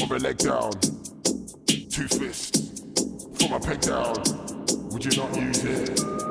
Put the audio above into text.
from a leg down, 2 fists, from a peg down, would you not use it?